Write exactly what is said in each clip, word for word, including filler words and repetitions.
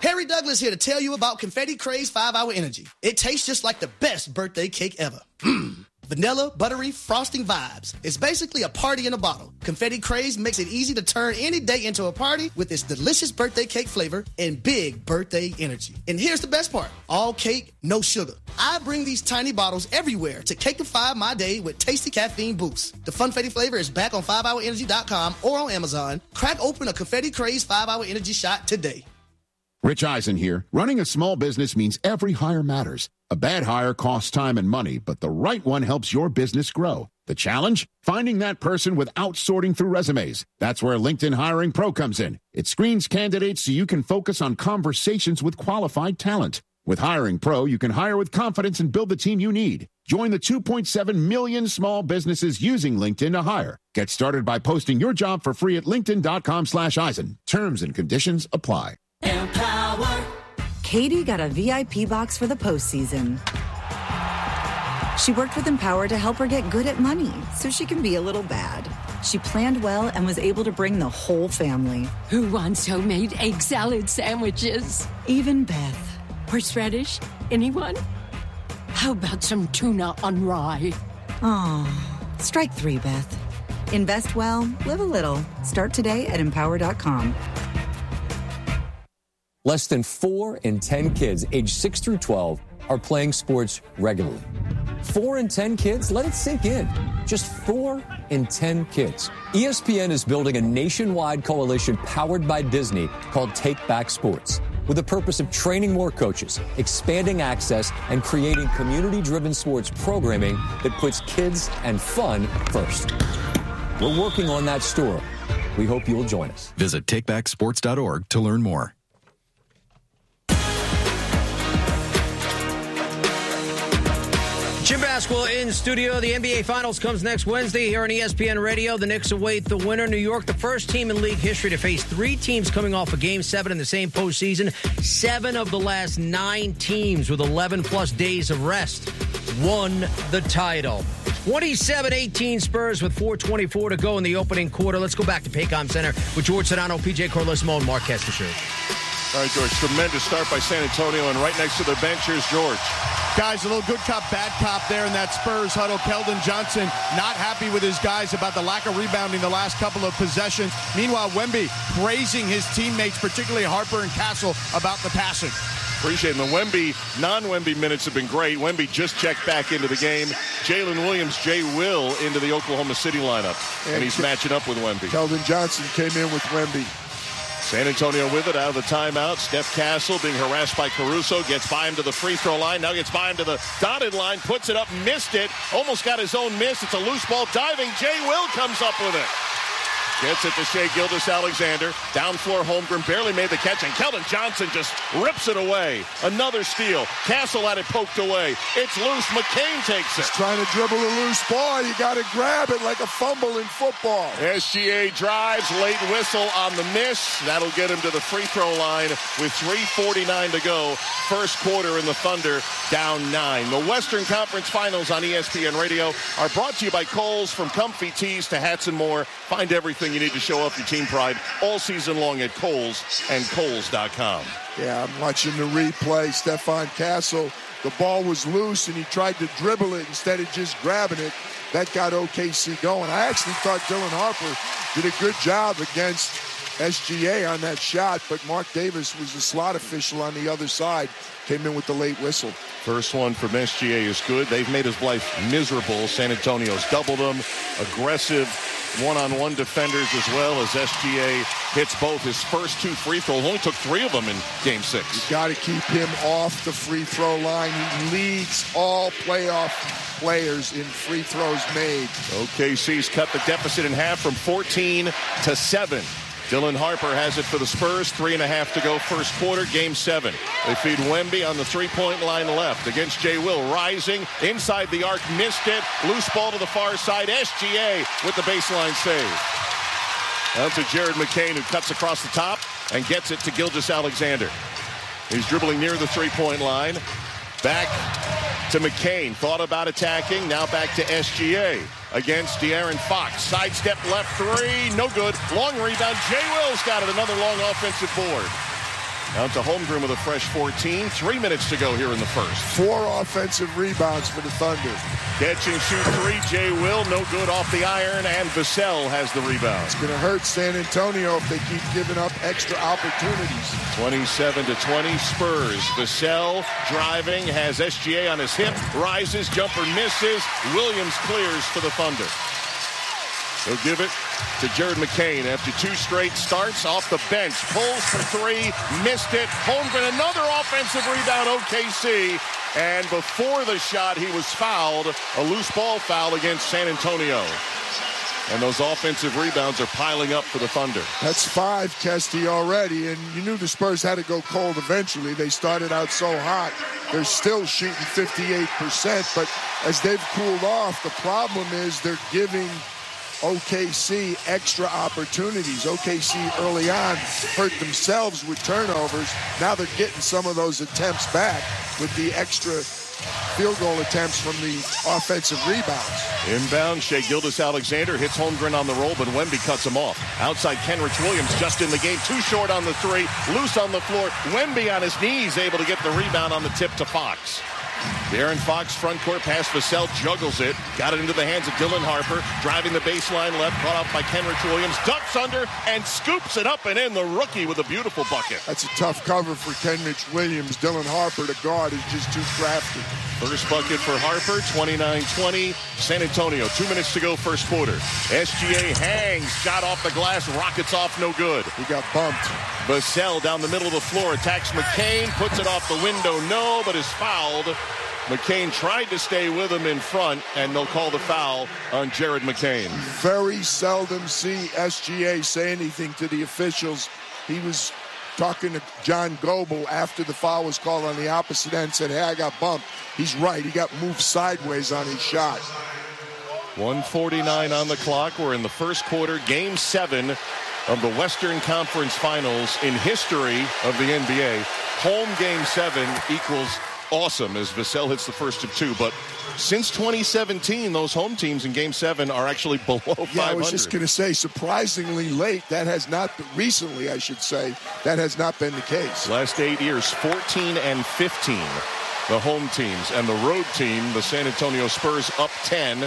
Harry Douglas here to tell you about Confetti Craze five hour Energy. It tastes just like the best birthday cake ever. Mmm. Vanilla, buttery, frosting vibes. It's basically a party in a bottle. Confetti Craze makes it easy to turn any day into a party with its delicious birthday cake flavor and big birthday energy. And here's the best part. All cake, no sugar. I bring these tiny bottles everywhere to cakeify my day with tasty caffeine boosts. The Funfetti flavor is back on five hour energy dot com or on Amazon. Crack open a Confetti Craze five hour Energy shot today. Rich Eisen here. Running a small business means every hire matters. A bad hire costs time and money, but the right one helps your business grow. The challenge? Finding that person without sorting through resumes. That's where LinkedIn Hiring Pro comes in. It screens candidates so you can focus on conversations with qualified talent. With Hiring Pro, you can hire with confidence and build the team you need. Join the two point seven million small businesses using LinkedIn to hire. Get started by posting your job for free at linkedin.com slash Eisen. Terms and conditions apply. Empower. Katie got a V I P box for the postseason. She worked with Empower to help her get good at money so she can be a little bad. She planned well and was able to bring the whole family. Who wants homemade egg salad sandwiches? Even Beth. Horseradish? Anyone? How about some tuna on rye? Oh, strike three, Beth. Invest well, live a little. Start today at empower dot com. Less than four in ten kids aged six through twelve are playing sports regularly. Four in ten kids? Let it sink in. Just four in ten kids. E S P N is building a nationwide coalition powered by Disney called Take Back Sports, with the purpose of training more coaches, expanding access, and creating community-driven sports programming that puts kids and fun first. We're working on that story. We hope you'll join us. Visit take back sports dot org to learn more. Jim Basketball in studio. The N B A Finals comes next Wednesday here on E S P N Radio. The Knicks await the winner. New York, the first team in league history to face three teams coming off a game seven in the same postseason. Seven of the last nine teams with eleven plus days of rest won the title. twenty-seven eighteen Spurs with four twenty-four to go in the opening quarter. Let's go back to Paycom Center with George Sedano, P J Carlesimo, and Mark Kestecher. All right, George, tremendous start by San Antonio, and right next to their bench, here's George. Guys, a little good cop, bad cop there in that Spurs huddle. Keldon Johnson not happy with his guys about the lack of rebounding the last couple of possessions. Meanwhile, Wemby praising his teammates, particularly Harper and Castle, about the passing. Appreciate it. The Wemby, non-Wemby minutes have been great. Wemby just checked back into the game. Jalen Williams, Jay Will into the Oklahoma City lineup, and, and he's Ke- matching up with Wemby. Keldon Johnson came in with Wemby. San Antonio with it out of the timeout. Steph Castle being harassed by Caruso. Gets by him to the free throw line. Now gets by him to the dotted line. Puts it up. Missed it. Almost got his own miss. It's a loose ball. Diving. Jay Will comes up with it. Gets it to Shai Gilgeous-Alexander. Down floor, Holmgren barely made the catch, and Keldon Johnson just rips it away. Another steal. Castle had it poked away. It's loose. McCain takes it. He's trying to dribble a loose ball. You got to grab it like a fumble in football. S G A drives. Late whistle on the miss. That'll get him to the free throw line with three forty-nine to go. First quarter, and the Thunder down nine. The Western Conference Finals on E S P N Radio are brought to you by Kohl's. From comfy tees to hats and more. Find everything you need to show off your team pride all season long at Kohl's and Kohl's dot com. Yeah, I'm watching the replay. Stephon Castle, the ball was loose, and he tried to dribble it instead of just grabbing it. That got O K C going. I actually thought Dylan Harper did a good job against S G A on that shot, but Mark Davis was the slot official on the other side. Came in with the late whistle. First one from S G A is good. They've made his life miserable. San Antonio's doubled them. Aggressive one-on-one defenders as well, as S G A hits both his first two free throws. Only took three of them in game six. You got to keep him off the free throw line. He leads all playoff players in free throws made. O K C's cut the deficit in half from fourteen to seven. Dylan Harper has it for the Spurs. Three and a half to go first quarter, game seven. They feed Wemby on the three-point line left against Jay Will. Rising inside the arc, missed it. Loose ball to the far side. S G A with the baseline save. Out to Jared McCain, who cuts across the top and gets it to Gilgeous-Alexander. He's dribbling near the three-point line. Back to McCain. Thought about attacking. Now back to S G A against De'Aaron Fox. Sidestep left three. No good. Long rebound. Jay Will's got it. Another long offensive board. Out to Holmgren with a fresh fourteen. Three minutes to go here in the first. Four offensive rebounds for the Thunder. Catch and shoot three. Jay Will, no good off the iron, and Vassell has the rebound. It's going to hurt San Antonio if they keep giving up extra opportunities. twenty-seven to twenty, Spurs. Vassell driving, has S G A on his hip, rises, jumper misses. Williams clears for the Thunder. He'll give it to Jared McCain after two straight starts off the bench. Pulls for three, missed it. Holmgren, another offensive rebound, O K C. And before the shot, he was fouled. A loose ball foul against San Antonio. And those offensive rebounds are piling up for the Thunder. That's five, Kesty, already. And you knew the Spurs had to go cold eventually. They started out so hot. They're still shooting fifty-eight percent. But as they've cooled off, the problem is they're giving O K C extra opportunities. O K C early on hurt themselves with turnovers. Now they're getting some of those attempts back with the extra field goal attempts from the offensive rebounds. Inbound, Shai Gilgeous-Alexander hits Holmgren on the roll, but Wemby cuts him off. Outside, Kenrich Williams just in the game. Too short on the three. Loose on the floor. Wemby on his knees, able to get the rebound on the tip to Fox. De'Aaron Fox, front court pass. Vassell juggles it. Got it into the hands of Dylan Harper. Driving the baseline left. Caught off by Kenrich Williams. Ducks under and scoops it up and in. The rookie with a beautiful bucket. That's a tough cover for Kenrich Williams. Dylan Harper, the guard, is just too crafty. First bucket for Harper, twenty-nine twenty. San Antonio, two minutes to go first quarter. S G A hangs. Shot off the glass. Rockets off, no good. He got bumped. Vassell down the middle of the floor. Attacks McCain. Puts it off the window. No, but is fouled. McCain tried to stay with him in front, and they'll call the foul on Jared McCain. Very seldom see S G A say anything to the officials. He was talking to John Goebel after the foul was called on the opposite end, said, hey, I got bumped. He's right. He got moved sideways on his shot. one forty-nine on the clock. We're in the first quarter, game seven of the Western Conference Finals in history of the N B A. Home game seven equals awesome as Vassell hits the first of two, but since twenty seventeen, those home teams in game seven are actually below five hundred. Yeah, I was just going to say, surprisingly late. That has not been, recently, I should say, that has not been the case. Last eight years, fourteen and fifteen, the home teams, and the road team, the San Antonio Spurs, up ten.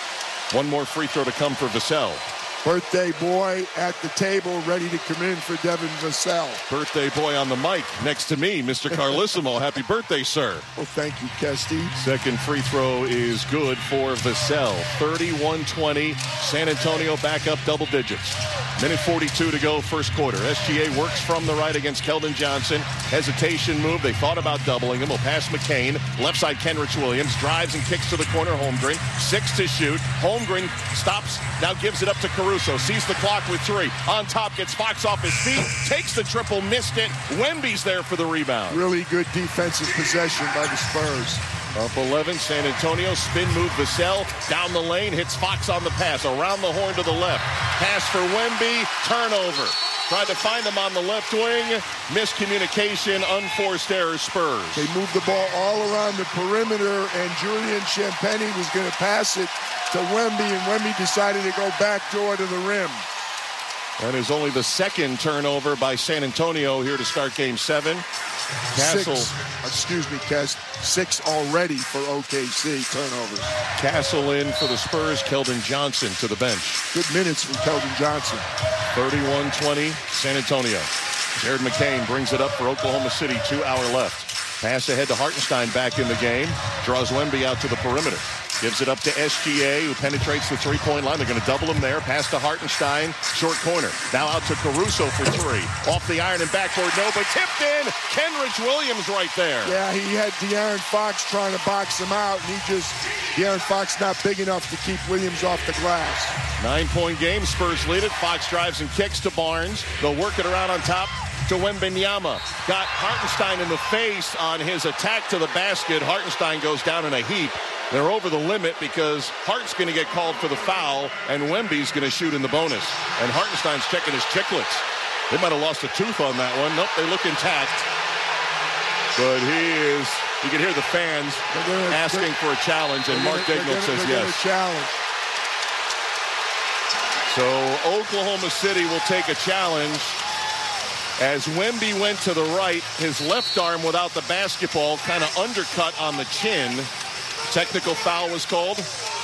One more free throw to come for Vassell. Birthday boy at the table, ready to come in for Devin Vassell. Birthday boy on the mic next to me, Mister Carlissimo. Happy birthday, sir. Well, thank you, Kesty. Second free throw is good for Vassell. thirty-one twenty. San Antonio back up double digits. Minute forty-two to go, first quarter. S G A works from the right against Keldon Johnson. Hesitation move. They thought about doubling him. Will pass McCain. Left side, Kenrich Williams. Drives and kicks to the corner, Holmgren. Six to shoot. Holmgren stops. Now gives it up to Caruso. Sees the clock with three. On top, gets Fox off his feet. Takes the triple, missed it. Wemby's there for the rebound. Really good defensive possession by the Spurs. Up eleven, San Antonio, spin move, Vassell, down the lane, hits Fox on the pass, around the horn to the left. Pass for Wemby, turnover. Tried to find him on the left wing, miscommunication, unforced error, Spurs. They moved the ball all around the perimeter, and Julian Champagny was going to pass it to Wemby, and Wemby decided to go backdoor to the rim. That is only the second turnover by San Antonio here to start game seven. Castle. Six, excuse me, Kes. Six already for O K C turnovers. Castle in for the Spurs. Keldon Johnson to the bench. Good minutes from Keldon Johnson. thirty-one twenty, San Antonio. Jared McCain brings it up for Oklahoma City. Two hour left. Pass ahead to Hartenstein back in the game. Draws Wemby out to the perimeter. Gives it up to S G A, who penetrates the three-point line. They're going to double him there. Pass to Hartenstein. Short corner. Now out to Caruso for three. Off the iron and backboard. No, but tipped in. Kenrich Williams right there. Yeah, he had De'Aaron Fox trying to box him out, and he just, De'Aaron Fox not big enough to keep Williams off the glass. Nine-point game. Spurs lead it. Fox drives and kicks to Barnes. They'll work it around on top to Wembanyama. Got Hartenstein in the face on his attack to the basket. Hartenstein goes down in a heap. They're over the limit because Hart's going to get called for the foul, and Wemby's going to shoot in the bonus. And Hartenstein's checking his chiclets. They might have lost a tooth on that one. Nope, they look intact. But he is, you can hear the fans gonna, asking for a challenge, and Mark Daigneault says yes. Challenge. So Oklahoma City will take a challenge As Wemby went to the right, his left arm without the basketball kind of undercut on the chin. Technical foul was called.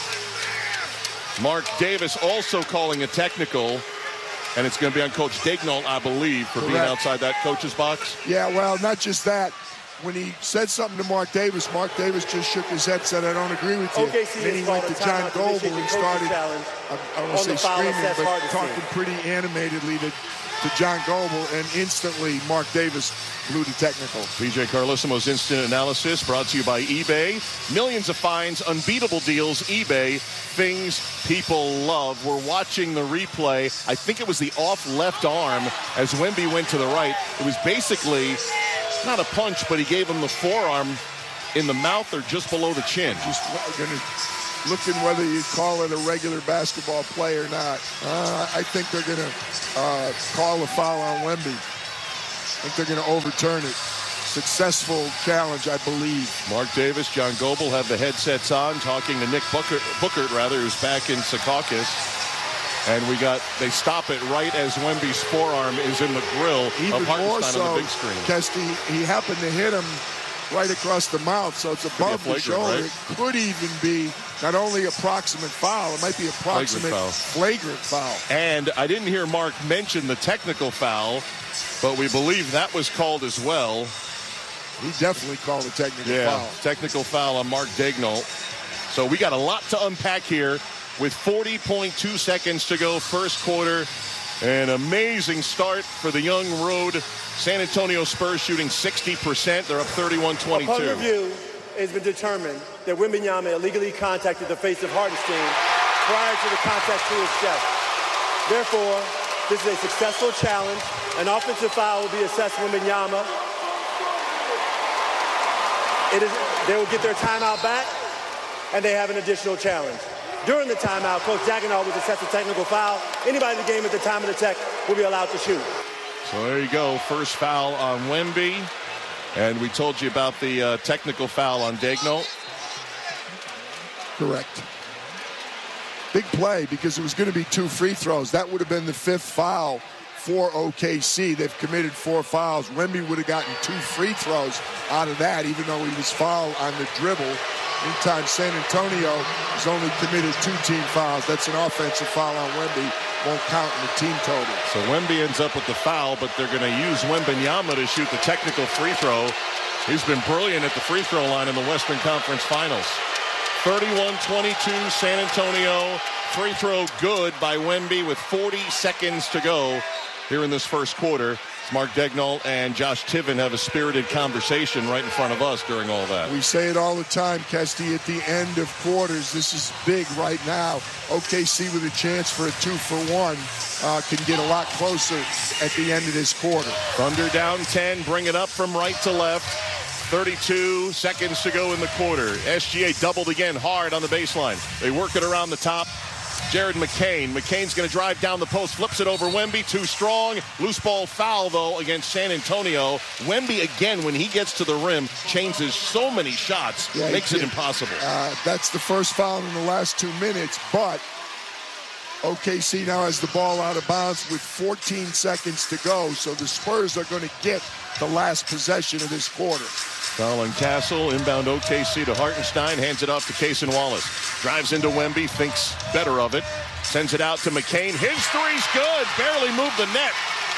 Mark Davis also calling a technical. And it's going to be on Coach Daigneault, I believe, for Correct. being outside that coach's box. Yeah, well, not just that. When he said something to Mark Davis, Mark Davis just shook his head and said, I don't agree with you. O K C then he went to John Goble and started, I, I don't want to say screaming, but talking pretty animatedly to, to John Goble, and instantly Mark Davis blew the technical. P J Carlissimo's Instant Analysis brought to you by eBay. Millions of finds, unbeatable deals, eBay. Things people love. We're watching the replay. I think it was the off left arm as Wemby went to the right. It was basically not a punch, but he gave him the forearm in the mouth or just below the chin. Just gonna, looking whether you call it a regular basketball play or not. Uh, I think they're going to uh, call a foul on Wemby. I think they're going to overturn it. Successful challenge, I believe. Mark Davis, John Goble have the headsets on, talking to Nick Booker, Bookert, rather, who's back in Secaucus. And we got, they stop it right as Wemby's forearm is in the grill Even of Hartenstein more so, on the big screen. Kesty, he happened to hit him right across the mouth, so it's above the shoulder. Right? It could even be not only approximate foul, it might be approximate flagrant foul. flagrant foul. And I didn't hear Mark mention the technical foul, but we believe that was called as well. He definitely called a technical yeah, foul. Technical foul on Mark Daigneault. So we got a lot to unpack here with forty point two seconds to go first quarter. An amazing start for the young road San Antonio Spurs, shooting sixty percent. They're up thirty-one twenty-two. Upon review, it's been determined that Wembanyama illegally contacted the face of Hartenstein prior to the contact to his chest. Therefore, this is a successful challenge. An offensive foul will be assessed on Wembanyama. It is, they will get their timeout back, and they have an additional challenge. During the timeout, Coach Daigneault will assess a technical foul. Anybody in the game at the time of the tech will be allowed to shoot. So there you go. First foul on Wemby. And we told you about the uh, technical foul on Daigneault. Correct. Big play because it was going to be two free throws. That would have been the fifth foul for O K C. They've committed four fouls. Wemby would have gotten two free throws out of that, even though he was fouled on the dribble. Meantime, San Antonio has only committed two team fouls. That's an offensive foul on Wemby. Won't count in the team total. So Wemby ends up with the foul, but they're going to use Wembanyama to shoot the technical free throw. He's been brilliant at the free throw line in the Western Conference Finals. thirty-one twenty-two San Antonio. Free throw good by Wemby with forty seconds to go here in this first quarter. Mark Daigneault and Josh Tiven have a spirited conversation right in front of us during all that. We say it all the time, Kesty, at the end of quarters. This is big right now. O K C with a chance for a two for one uh, can get a lot closer at the end of this quarter. Thunder down ten, bring it up from right to left. thirty-two seconds to go in the quarter. S G A doubled again hard on the baseline. They work it around the top. Jared McCain. McCain's going to drive down the post, flips it over Wemby, too strong. Loose ball foul, though, against San Antonio. Wemby, again, when he gets to the rim, changes so many shots, yeah, makes it impossible. Uh, that's the first foul in the last two minutes, but O K C now has the ball out of bounds with fourteen seconds to go, so the Spurs are going to get the last possession of this quarter. Foul on Castle, inbound O K C to Hartenstein, hands it off to Cason Wallace. Drives into Wemby, thinks better of it, sends it out to McCain. His three's good, barely moved the net.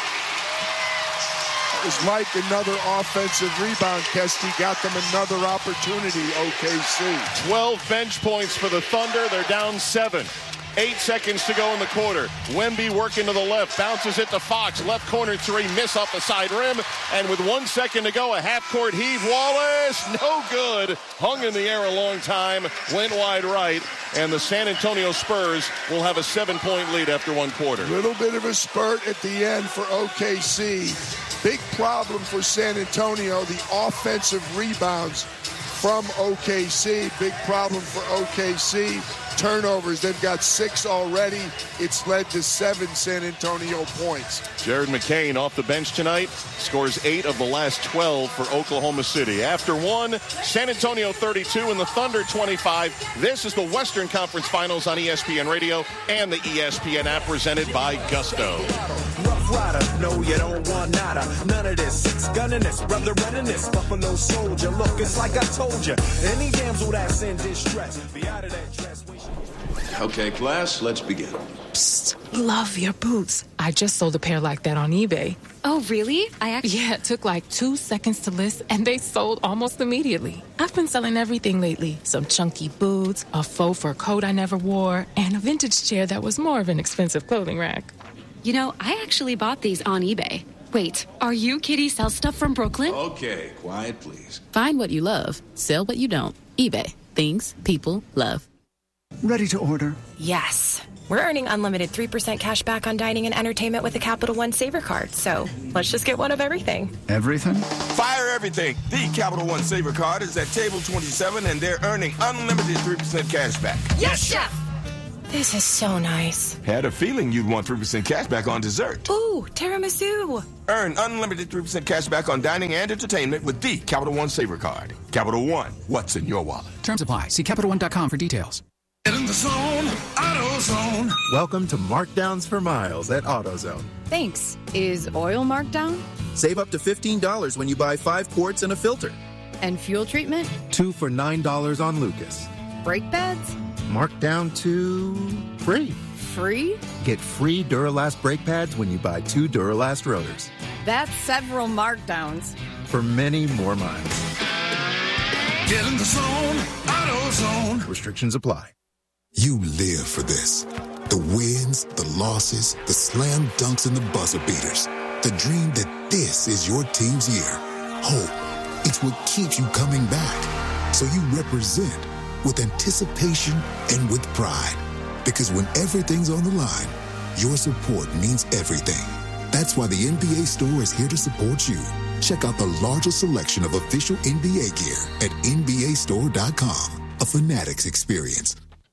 It was like another offensive rebound. Kesty got them another opportunity, O K C. twelve bench points for the Thunder, they're down seven. Eight seconds to go in the quarter. Wemby working to the left, bounces it to Fox. Left corner three, miss off the side rim. And with one second to go, a half-court heave. Wallace, no good. Hung in the air a long time, went wide right. And the San Antonio Spurs will have a seven-point lead after one quarter. Little bit of a spurt at the end for O K C. Big problem for San Antonio, the offensive rebounds from O K C. Big problem for O K C. turnovers. They've got six already. It's led to seven San Antonio points. Jared McCain off the bench tonight, scores eight of the last twelve for Oklahoma City. After one, San Antonio thirty-two and the Thunder twenty-five. This is the Western Conference Finals on E S P N Radio and the E S P N app, presented by Gusto. Rough rider, no, you don't want nada. None of this, six gunning this, brother running this, Buffalo Soldier. Look, it's like I told you, any damsel that's in distress, be out of that dress. Okay, class, let's begin. Psst, love your boots. I just sold a pair like that on eBay. Oh, really? I actually... Yeah, it took like two seconds to list, and they sold almost immediately. I've been selling everything lately. Some chunky boots, a faux fur coat I never wore, and a vintage chair that was more of an expensive clothing rack. You know, I actually bought these on eBay. Wait, are you Kitty Sell Stuff from Brooklyn? Okay, quiet, please. Find what you love. Sell what you don't. eBay. Things people love. Ready to order? Yes. We're earning unlimited three percent cash back on dining and entertainment with a Capital One Saver card. So let's just get one of everything. Everything? Fire everything. The Capital One Saver card is at table twenty-seven, and they're earning unlimited three percent cash back. Yes, Chef! This is so nice. Had a feeling you'd want three percent cash back on dessert. Ooh, tiramisu. Earn unlimited three percent cash back on dining and entertainment with the Capital One Saver card. Capital One, what's in your wallet? Terms apply. See Capital One dot com for details. Get in the zone, AutoZone. Welcome to Markdowns for Miles at AutoZone. Thanks. Is oil marked down? Save up to fifteen dollars when you buy five quarts and a filter. And fuel treatment? Two for nine dollars on Lucas. Brake pads? Marked down to free. Free? Get free Duralast brake pads when you buy two Duralast rotors. That's several markdowns. For many more miles. Get in the zone, AutoZone. Restrictions apply. You live for this. The wins, the losses, the slam dunks, and the buzzer beaters. The dream that this is your team's year. Hope. It's what keeps you coming back. So you represent with anticipation and with pride. Because when everything's on the line, your support means everything. That's why the N B A store is here to support you. Check out the largest selection of official N B A gear at N B A store dot com. A Fanatics experience.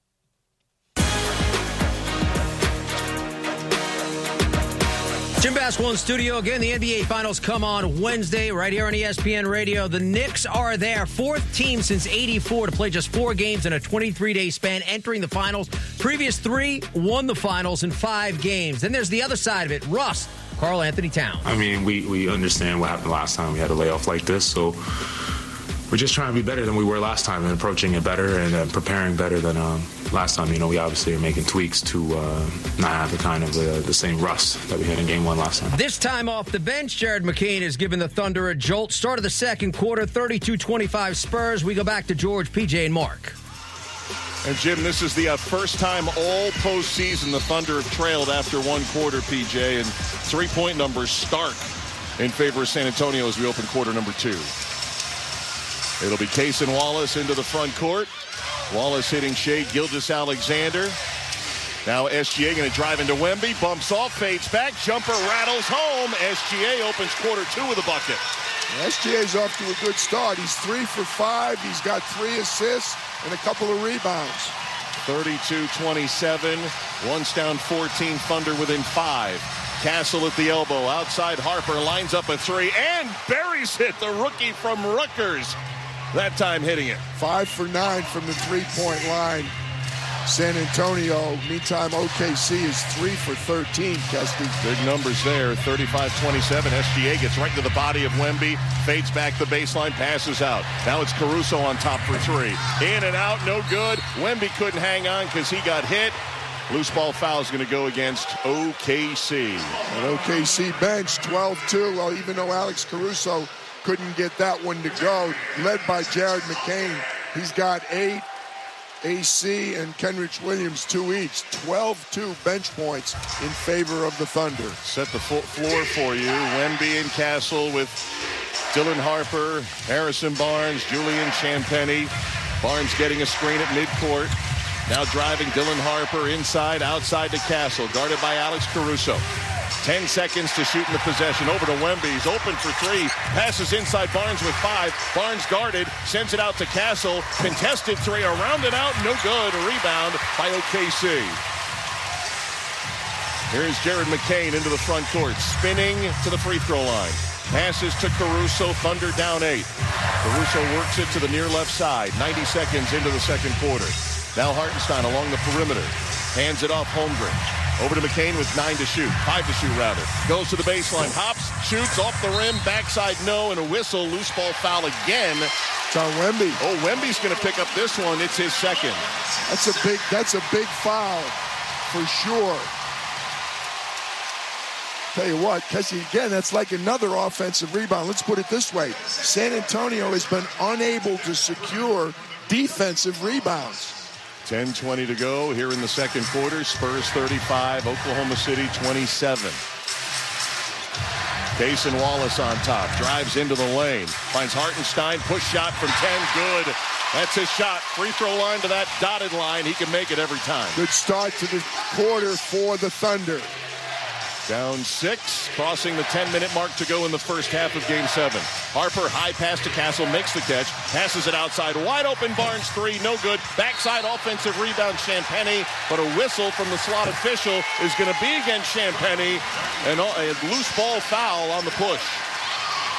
Jim Basketball in studio. Again, the N B A Finals come on Wednesday right here on E S P N Radio. The Knicks are there. Fourth team since eighty-four to play just four games in a twenty-three day span, entering the finals. Previous three won the finals in five games. Then there's the other side of it. Russ, Karl Anthony Towns. I mean, we, we understand what happened last time we had a layoff like this, so we're just trying to be better than we were last time and approaching it better and uh, preparing better than um, last time. You know, we obviously are making tweaks to uh, not have the kind of uh, the same rust that we had in game one last time. This time off the bench, Jared McCain has given the Thunder a jolt. Start of the second quarter, thirty-two twenty-five Spurs. We go back to George, P J, and Mark. And, Jim, this is the uh, first time all postseason the Thunder have trailed after one quarter, P J, and three-point numbers stark in favor of San Antonio as we open quarter number two. It'll be Case and Wallace into the front court. Wallace hitting Shai Gilgeous-Alexander. Now S G A going to drive into Wemby. Bumps off, fades back. Jumper rattles home. S G A opens quarter two with a bucket. S G A's off to a good start. He's three for five. He's got three assists and a couple of rebounds. thirty-two twenty-seven. Once down fourteen, Thunder within five. Castle at the elbow. Outside Harper lines up a three and buries it. The rookie from Rutgers. That time hitting it. Five for nine from the three-point line. San Antonio. Meantime, O K C is three for thirteen, Kesty. Big numbers there. thirty-five twenty-seven. S G A gets right to the body of Wemby. Fades back the baseline. Passes out. Now it's Caruso on top for three. In and out. No good. Wemby couldn't hang on because he got hit. Loose ball foul is going to go against O K C. An O K C bench, twelve two. Well, even though Alex Caruso couldn't get that one to go, led by Jared McCain. He's got eight. A C and Kenrich Williams, two each. twelve two bench points in favor of the Thunder. Set the floor for you. Wemby and Castle with Dylan Harper, Harrison Barnes, Julian Champagnie. Barnes getting a screen at midcourt. Now driving Dylan Harper inside, outside to Castle, guarded by Alex Caruso. Ten seconds to shoot in the possession. Over to Wemby. He's open for three. Passes inside Barnes with five. Barnes guarded. Sends it out to Castle. Contested three. Around and out. No good. A rebound. by O K C. Here's Jared McCain into the front court, spinning to the free throw line. Passes to Caruso, Thunder down eight. Caruso works it to the near left side, ninety seconds into the second quarter. Now Hartenstein along the perimeter, hands it off Holmgren. Over to McCain with nine to shoot, five to shoot rather. Goes to the baseline, hops, shoots off the rim, backside no, and a whistle, loose ball foul again. It's on Wemby. Oh, Wemby's going to pick up this one. It's his second. That's a big, that's a big foul for sure. Tell you what, because again, that's like another offensive rebound. Let's put it this way. San Antonio has been unable to secure defensive rebounds. ten twenty to go here in the second quarter. Spurs thirty-five, Oklahoma City twenty-seven. Cason Wallace on top, drives into the lane, finds Hartenstein, push shot from ten, good. That's his shot. Free throw line to that dotted line. He can make it every time. Good start to the quarter for the Thunder. Down six, crossing the ten-minute mark to go in the first half of Game seven. Harper, high pass to Castle, makes the catch, passes it outside, wide open, Barnes three, no good. Backside offensive rebound, Champagnie, but a whistle from the slot official is going to be against Champagnie, and a loose ball foul on the push.